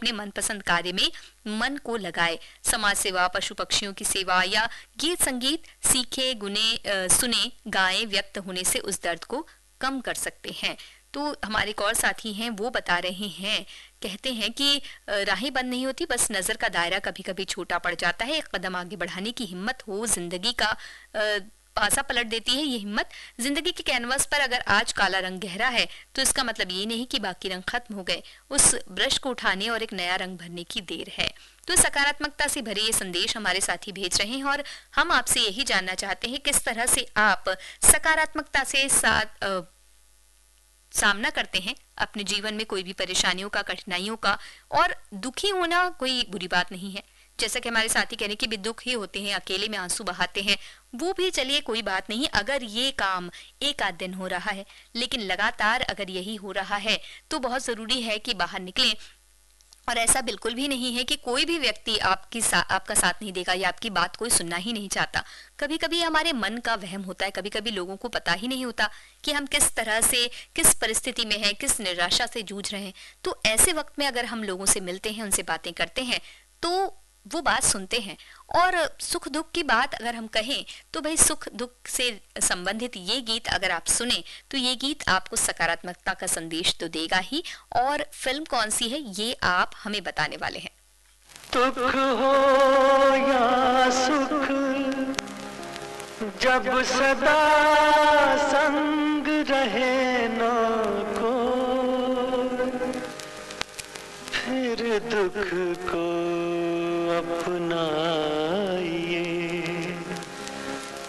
अपने मनपसंद कार्य में मन को लगाए। समाज सेवा, पशु पक्षियों की सेवा या गीत संगीत सीखे, गुने, सुने, गाए, व्यक्त होने से उस दर्द को कम कर सकते हैं। तो हमारे एक और साथी हैं, वो बता रहे हैं, कहते हैं कि राहें बंद नहीं होती, बस नजर का दायरा कभी कभी छोटा पड़ जाता है। एक कदम आगे बढ़ाने की हिम्मत हो, जिंदगी का पासा पलट देती है ये हिम्मत। जिंदगी के कैनवास पर अगर आज काला रंग गहरा है तो इसका मतलब ये नहीं कि बाकी रंग खत्म हो गए। उस ब्रश को उठाने और एक नया रंग भरने की देर है। तो सकारात्मकता से भरे ये संदेश हमारे साथी भेज रहे हैं और हम आपसे यही जानना चाहते हैं किस तरह से आप सकारात्मकता से सामना करते हैं अपने जीवन में कोई भी परेशानियों का, कठिनाइयों का। और दुखी होना कोई बुरी बात नहीं है, जैसा कि हमारे साथी कहने की भी दुख ही होते हैं, अकेले में आंसू बहाते हैं, वो भी चलिए कोई बात नहीं। अगर ये काम एक आध दिन हो रहा है, लेकिन लगातार अगर यही हो रहा है तो बहुत जरूरी है कि बाहर निकलें। और ऐसा बिल्कुल भी नहीं है कि कोई भी व्यक्ति आपका साथ नहीं देगा या आपकी बात कोई सुनना ही नहीं चाहता। कभी कभी हमारे मन का वहम होता है, कभी कभी लोगों को पता ही नहीं होता कि हम किस तरह से, किस परिस्थिति में हैं, किस निराशा से जूझ रहे हैं। तो ऐसे वक्त में अगर हम लोगों से मिलते हैं, उनसे बातें करते हैं, तो वो बात सुनते हैं। और सुख दुख की बात अगर हम कहें तो भाई सुख दुख से संबंधित ये गीत अगर आप सुने तो ये गीत आपको सकारात्मकता का संदेश तो देगा ही। और फिल्म कौन सी है ये आप हमें बताने वाले हैं। दुख हो या सुख जब सदा संग रहे ना को, फिर दुख को अपना